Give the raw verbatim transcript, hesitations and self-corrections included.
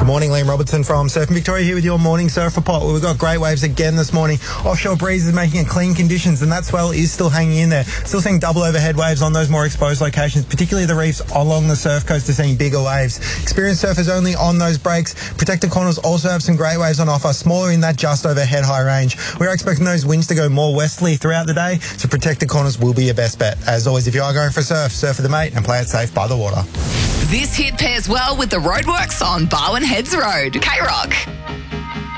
morning, Liam Robertson from Surfing Victoria here with your morning surf report. Well, we've got great waves again this morning. Offshore breeze is making it clean conditions, and that swell is still hanging in there. Still seeing double overhead waves on those more exposed locations, particularly the reefs along the surf coast are seeing bigger waves. Experienced surfers only on those breaks. Protected corners also have some great waves on offer, smaller in that just overhead high range. We're expecting those winds to go more westerly throughout the day, so protected corners will be your best bet. As always, if you are going for a surf, surf with a mate and play it safe by the water. This hit pairs well with the roadworks on Barwon Heads Road. K-Rock.